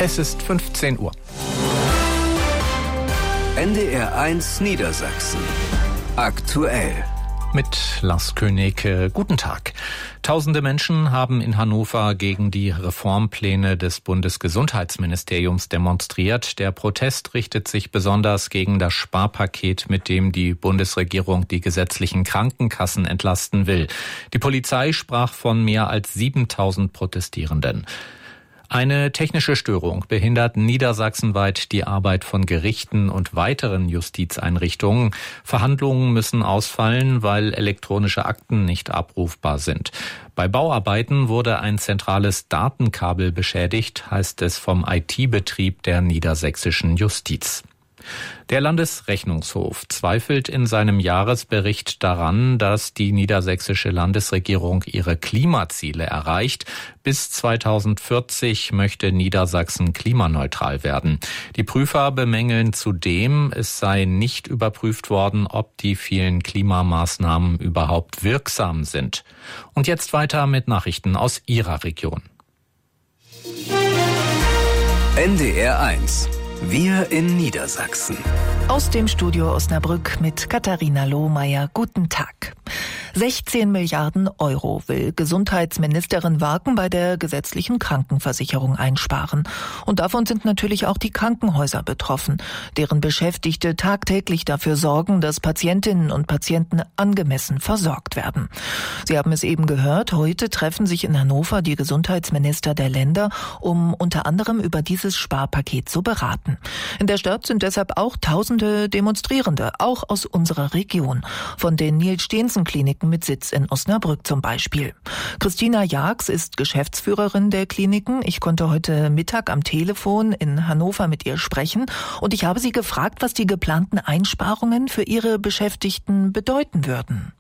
Es ist 15 Uhr. NDR 1 Niedersachsen. Aktuell. Mit Lars König, guten Tag. Tausende Menschen haben in Hannover gegen die Reformpläne des Bundesgesundheitsministeriums demonstriert. Der Protest richtet sich besonders gegen das Sparpaket, mit dem die Bundesregierung die gesetzlichen Krankenkassen entlasten will. Die Polizei sprach von mehr als 7.000 Protestierenden. Eine technische Störung behindert niedersachsenweit die Arbeit von Gerichten und weiteren Justizeinrichtungen. Verhandlungen müssen ausfallen, weil elektronische Akten nicht abrufbar sind. Bei Bauarbeiten wurde ein zentrales Datenkabel beschädigt, heißt es vom IT-Betrieb der niedersächsischen Justiz. Der Landesrechnungshof zweifelt in seinem Jahresbericht daran, dass die niedersächsische Landesregierung ihre Klimaziele erreicht. Bis 2040 möchte Niedersachsen klimaneutral werden. Die Prüfer bemängeln zudem, es sei nicht überprüft worden, ob die vielen Klimamaßnahmen überhaupt wirksam sind. Und jetzt weiter mit Nachrichten aus Ihrer Region. NDR 1. Wir in Niedersachsen. Aus dem Studio Osnabrück mit Katharina Lohmeier. Guten Tag. 16 Milliarden Euro will Gesundheitsministerin Wagen bei der gesetzlichen Krankenversicherung einsparen. Und davon sind natürlich auch die Krankenhäuser betroffen, deren Beschäftigte tagtäglich dafür sorgen, dass Patientinnen und Patienten angemessen versorgt werden. Sie haben es eben gehört, heute treffen sich in Hannover die Gesundheitsminister der Länder, um unter anderem über dieses Sparpaket zu beraten. In der Stadt sind deshalb auch tausende Demonstrierende, auch aus unserer Region, von den Niels-Steensen-Kliniken mit Sitz in Osnabrück zum Beispiel. Christina Jaaks ist Geschäftsführerin der Kliniken. Ich konnte heute Mittag am Telefon in Hannover mit ihr sprechen und ich habe sie gefragt, was die geplanten Einsparungen für ihre Beschäftigten bedeuten würden.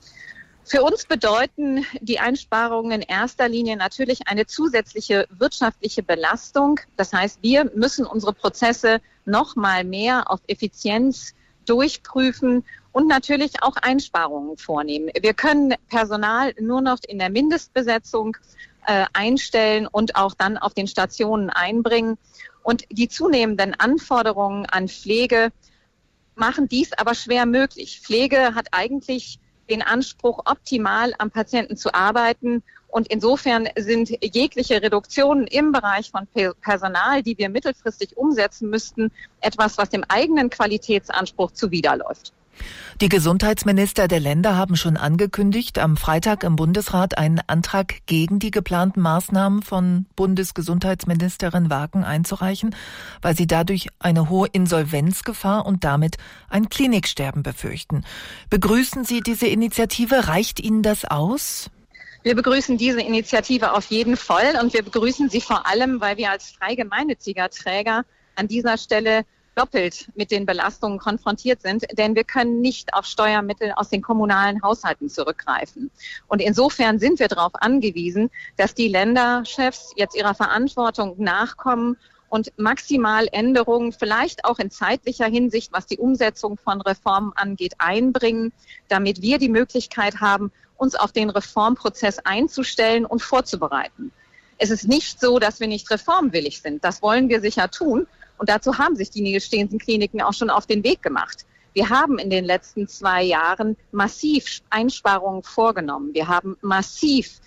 Für uns bedeuten die Einsparungen in erster Linie natürlich eine zusätzliche wirtschaftliche Belastung. Das heißt, wir müssen unsere Prozesse noch mal mehr auf Effizienz durchprüfen und natürlich auch Einsparungen vornehmen. Wir können Personal nur noch in der Mindestbesetzung einstellen und auch dann auf den Stationen einbringen. Und die zunehmenden Anforderungen an Pflege machen dies aber schwer möglich. Pflege hat eigentlich den Anspruch, optimal am Patienten zu arbeiten. Und insofern sind jegliche Reduktionen im Bereich von Personal, die wir mittelfristig umsetzen müssten, etwas, was dem eigenen Qualitätsanspruch zuwiderläuft. Die Gesundheitsminister der Länder haben schon angekündigt, am Freitag im Bundesrat einen Antrag gegen die geplanten Maßnahmen von Bundesgesundheitsministerin Wagen einzureichen, weil sie dadurch eine hohe Insolvenzgefahr und damit ein Kliniksterben befürchten. Begrüßen Sie diese Initiative? Reicht Ihnen das aus? Wir begrüßen diese Initiative auf jeden Fall und wir begrüßen sie vor allem, weil wir als freie gemeinnütziger Träger an dieser Stelle doppelt mit den Belastungen konfrontiert sind, denn wir können nicht auf Steuermittel aus den kommunalen Haushalten zurückgreifen. Und insofern sind wir darauf angewiesen, dass die Länderchefs jetzt ihrer Verantwortung nachkommen und maximal Änderungen, vielleicht auch in zeitlicher Hinsicht, was die Umsetzung von Reformen angeht, einbringen, damit wir die Möglichkeit haben, uns auf den Reformprozess einzustellen und vorzubereiten. Es ist nicht so, dass wir nicht reformwillig sind. Das wollen wir sicher tun. Und dazu haben sich die Niels-Steensen-Kliniken auch schon auf den Weg gemacht. Wir haben in den letzten 2 Jahren massiv Einsparungen vorgenommen. Wir haben massiv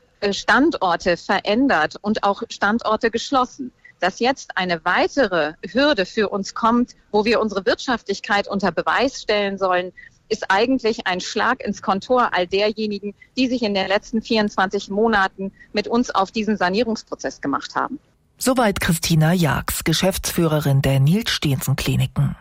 Standorte verändert und auch Standorte geschlossen. Dass jetzt eine weitere Hürde für uns kommt, wo wir unsere Wirtschaftlichkeit unter Beweis stellen sollen, ist eigentlich ein Schlag ins Kontor all derjenigen, die sich in den letzten 24 Monaten mit uns auf diesen Sanierungsprozess gemacht haben. Soweit Christina Jaaks, Geschäftsführerin der Niels-Steensen-Kliniken.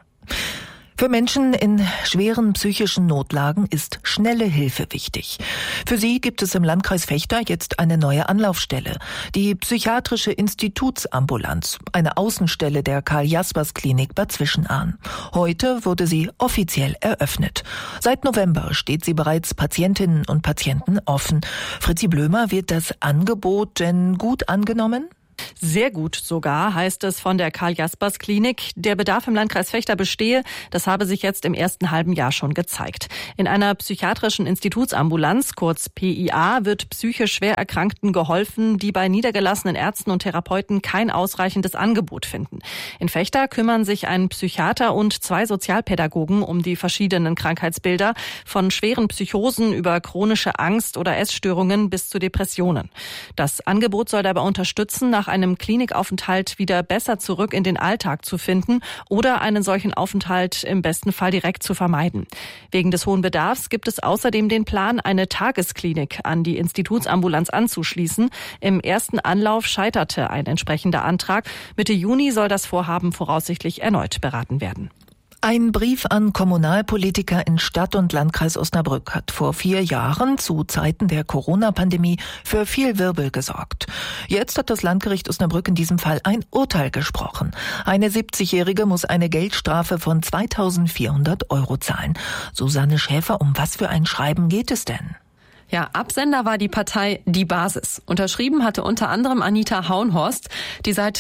Für Menschen in schweren psychischen Notlagen ist schnelle Hilfe wichtig. Für sie gibt es im Landkreis Vechta jetzt eine neue Anlaufstelle, die Psychiatrische Institutsambulanz, eine Außenstelle der Karl-Jaspers-Klinik Bad Zwischenahn. Heute wurde sie offiziell eröffnet. Seit November steht sie bereits Patientinnen und Patienten offen. Fritzi Blömer, wird das Angebot denn gut angenommen? Sehr gut sogar, heißt es von der Karl-Jaspers-Klinik. Der Bedarf im Landkreis Vechta bestehe. Das habe sich jetzt im ersten halben Jahr schon gezeigt. In einer psychiatrischen Institutsambulanz, kurz PIA, wird psychisch schwer Erkrankten geholfen, die bei niedergelassenen Ärzten und Therapeuten kein ausreichendes Angebot finden. In Vechta kümmern sich ein Psychiater und 2 Sozialpädagogen um die verschiedenen Krankheitsbilder, von schweren Psychosen über chronische Angst oder Essstörungen bis zu Depressionen. Das Angebot soll dabei unterstützen, nach einem Klinikaufenthalt wieder besser zurück in den Alltag zu finden oder einen solchen Aufenthalt im besten Fall direkt zu vermeiden. Wegen des hohen Bedarfs gibt es außerdem den Plan, eine Tagesklinik an die Institutsambulanz anzuschließen. Im ersten Anlauf scheiterte ein entsprechender Antrag. Mitte Juni soll das Vorhaben voraussichtlich erneut beraten werden. Ein Brief an Kommunalpolitiker in Stadt und Landkreis Osnabrück hat vor 4 Jahren zu Zeiten der Corona-Pandemie für viel Wirbel gesorgt. Jetzt hat das Landgericht Osnabrück in diesem Fall ein Urteil gesprochen. Eine 70-Jährige muss eine Geldstrafe von 2.400 € zahlen. Susanne Schäfer, um was für ein Schreiben geht es denn? Ja, Absender war die Partei Die Basis. Unterschrieben hatte unter anderem Anita Hauenhorst, die seit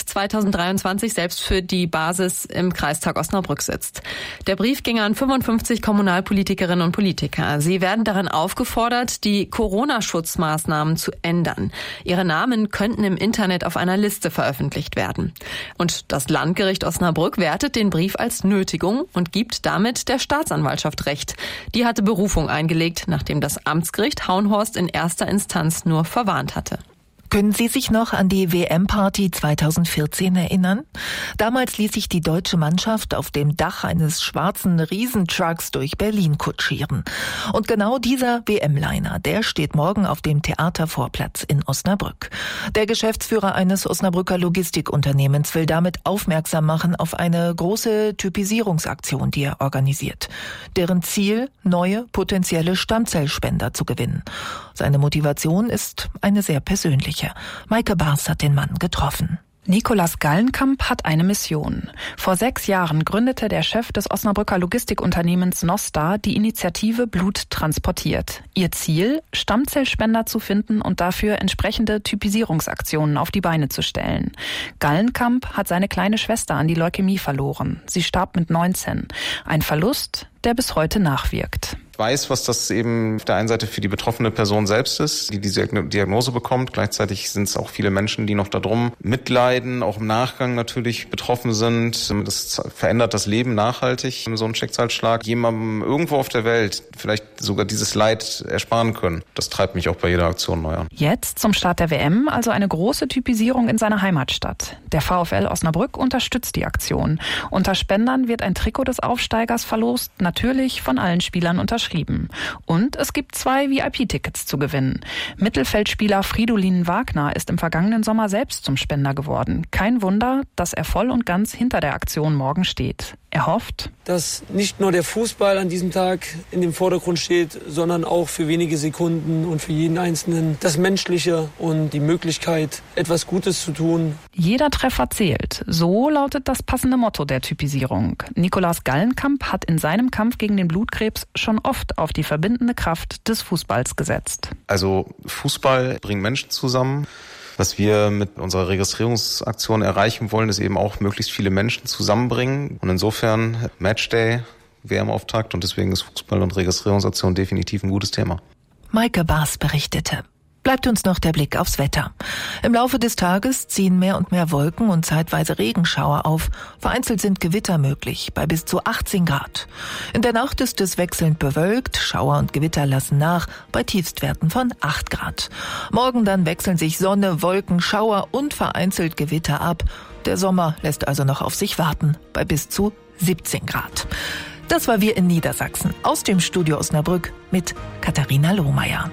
2023 selbst für die Basis im Kreistag Osnabrück sitzt. Der Brief ging an 55 Kommunalpolitikerinnen und Politiker. Sie werden darin aufgefordert, die Corona-Schutzmaßnahmen zu ändern. Ihre Namen könnten im Internet auf einer Liste veröffentlicht werden. Und das Landgericht Osnabrück wertet den Brief als Nötigung und gibt damit der Staatsanwaltschaft Recht. Die hatte Berufung eingelegt, nachdem das Amtsgericht Hauenhorst in erster Instanz nur verwarnt hatte. Können Sie sich noch an die WM-Party 2014 erinnern? Damals ließ sich die deutsche Mannschaft auf dem Dach eines schwarzen Riesentrucks durch Berlin kutschieren. Und genau dieser WM-Liner, der steht morgen auf dem Theatervorplatz in Osnabrück. Der Geschäftsführer eines Osnabrücker Logistikunternehmens will damit aufmerksam machen auf eine große Typisierungsaktion, die er organisiert. Deren Ziel, neue potenzielle Stammzellspender zu gewinnen. Seine Motivation ist eine sehr persönliche. Maike Bars hat den Mann getroffen. Nicolas Gallenkamp hat eine Mission. Vor 6 Jahren gründete der Chef des Osnabrücker Logistikunternehmens Nostar die Initiative Blut transportiert. Ihr Ziel, Stammzellspender zu finden und dafür entsprechende Typisierungsaktionen auf die Beine zu stellen. Gallenkamp hat seine kleine Schwester an die Leukämie verloren. Sie starb mit 19. Ein Verlust, der bis heute nachwirkt. Ich weiß, was das eben auf der einen Seite für die betroffene Person selbst ist, die diese Diagnose bekommt. Gleichzeitig sind es auch viele Menschen, die noch darum mitleiden, auch im Nachgang natürlich betroffen sind. Das verändert das Leben nachhaltig, so ein Schicksalsschlag. Jemandem irgendwo auf der Welt vielleicht sogar dieses Leid ersparen können. Das treibt mich auch bei jeder Aktion neu an. Jetzt zum Start der WM also eine große Typisierung in seiner Heimatstadt. Der VfL Osnabrück unterstützt die Aktion. Unter Spendern wird ein Trikot des Aufsteigers verlost, natürlich von allen Spielern unterschrieben. Und es gibt 2 VIP-Tickets zu gewinnen. Mittelfeldspieler Fridolin Wagner ist im vergangenen Sommer selbst zum Spender geworden. Kein Wunder, dass er voll und ganz hinter der Aktion morgen steht. Er hofft, dass nicht nur der Fußball an diesem Tag in dem Vordergrund steht, sondern auch für wenige Sekunden und für jeden Einzelnen das Menschliche und die Möglichkeit, etwas Gutes zu tun. Jeder Treffer zählt. So lautet das passende Motto der Typisierung. Nicolas Gallenkamp hat in seinem Kampf gegen den Blutkrebs schon oft auf die verbindende Kraft des Fußballs gesetzt. Also Fußball bringt Menschen zusammen. Was wir mit unserer Registrierungsaktion erreichen wollen, ist eben auch möglichst viele Menschen zusammenbringen. Und insofern Matchday, WM-Auftakt und deswegen ist Fußball und Registrierungsaktion definitiv ein gutes Thema. Maike Bars berichtete. Bleibt uns noch der Blick aufs Wetter. Im Laufe des Tages ziehen mehr und mehr Wolken und zeitweise Regenschauer auf. Vereinzelt sind Gewitter möglich, bei bis zu 18 Grad. In der Nacht ist es wechselnd bewölkt, Schauer und Gewitter lassen nach, bei Tiefstwerten von 8 Grad. Morgen dann wechseln sich Sonne, Wolken, Schauer und vereinzelt Gewitter ab. Der Sommer lässt also noch auf sich warten, bei bis zu 17 Grad. Das war Wir in Niedersachsen, aus dem Studio Osnabrück mit Katharina Lohmeier.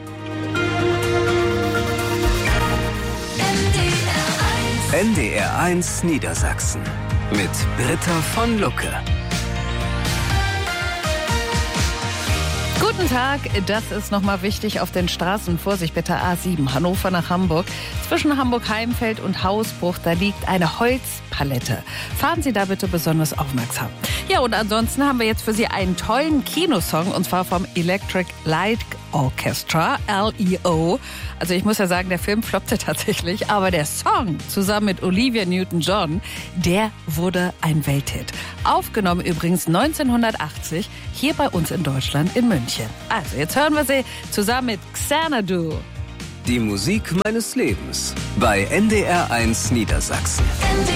NDR 1 Niedersachsen mit Britta von Lucke. Guten Tag, das ist nochmal wichtig auf den Straßen. Vorsicht bitte, A7, Hannover nach Hamburg. Zwischen Hamburg-Heimfeld und Hausbruch, da liegt eine Holzpalette. Fahren Sie da bitte besonders aufmerksam. Ja, und ansonsten haben wir jetzt für Sie einen tollen Kinosong, und zwar vom Electric Light Orchestra, L.E.O. Also ich muss ja sagen, der Film floppte tatsächlich, aber der Song zusammen mit Olivia Newton-John, der wurde ein Welthit. Aufgenommen übrigens 1980 hier bei uns in Deutschland in München. Also jetzt hören wir sie zusammen mit Xanadu. Die Musik meines Lebens bei NDR 1 Niedersachsen.